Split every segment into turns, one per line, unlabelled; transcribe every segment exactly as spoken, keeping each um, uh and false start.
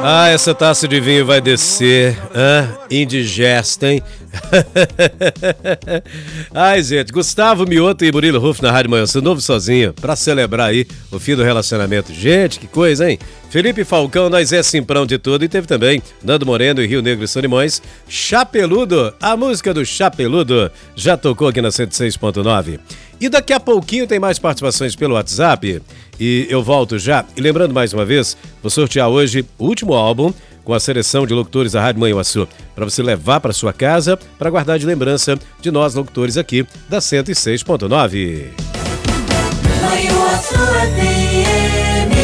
Ah, essa taça de vinho vai descer, hã? Indigesta, hein? Ai, gente, Gustavo Mioto e Murilo Ruff na Rádio Manhã, novo sozinho, pra celebrar aí o fim do relacionamento. Gente, que coisa, hein? Felipe Falcão, nós é simprão de tudo. E teve também Nando Moreno e Rio Negro e Solimões. Chapeludo, a música do Chapeludo já tocou aqui na cento e seis ponto nove. E daqui a pouquinho tem mais participações pelo WhatsApp. E eu volto já. E lembrando mais uma vez, vou sortear hoje o último álbum com a seleção de locutores da Rádio Manhuaçu, para você levar para sua casa, para guardar de lembrança de nós locutores aqui da cento e seis ponto nove.
Manhuaçu F M.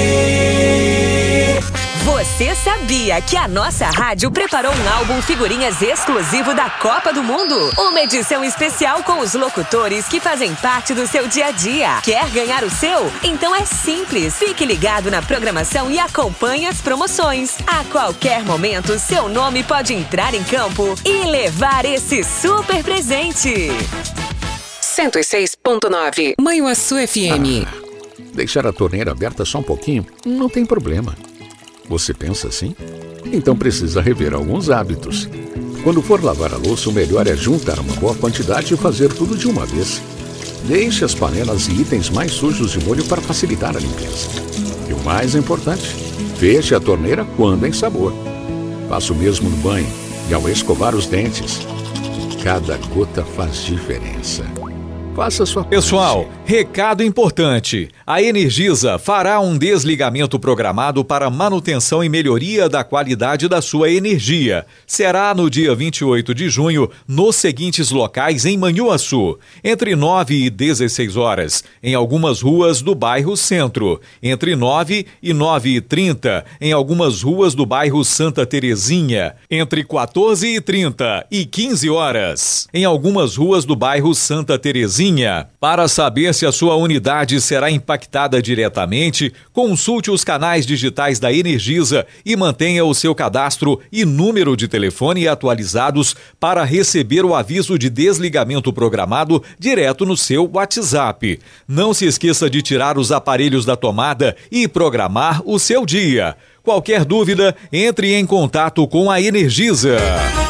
Você sabia que a nossa rádio preparou um álbum figurinhas exclusivo da Copa do Mundo? Uma edição especial com os locutores que fazem parte do seu dia a dia. Quer ganhar o seu? Então é simples. Fique ligado na programação e acompanhe as promoções. A qualquer momento, seu nome pode entrar em campo e levar esse super presente.
cento e seis ponto nove Manhuaçu F M.
Ah, deixar a torneira aberta só um pouquinho não tem problema. Você pensa assim? Então precisa rever alguns hábitos. Quando for lavar a louça, o melhor é juntar uma boa quantidade e fazer tudo de uma vez. Deixe as panelas e itens mais sujos de molho para facilitar a limpeza. E o mais importante, feche a torneira quando em sabor. Faça o mesmo no banho e ao escovar os dentes. Cada gota faz diferença. Faça sua parte.
Pessoal, recado importante. A Energisa fará um desligamento programado para manutenção e melhoria da qualidade da sua energia. Será no dia vinte e oito de junho, nos seguintes locais em Manhuaçu, entre nove e dezesseis horas, em algumas ruas do bairro Centro, entre nove e nove e trinta, em algumas ruas do bairro Santa Terezinha, entre quatorze e trinta e quinze horas, em algumas ruas do bairro Santa Terezinha. Para saber se a sua unidade será impactada diretamente, consulte os canais digitais da Energisa e mantenha o seu cadastro e número de telefone atualizados para receber o aviso de desligamento programado direto no seu WhatsApp. Não se esqueça de tirar os aparelhos da tomada e programar o seu dia. Qualquer dúvida, entre em contato com a Energisa.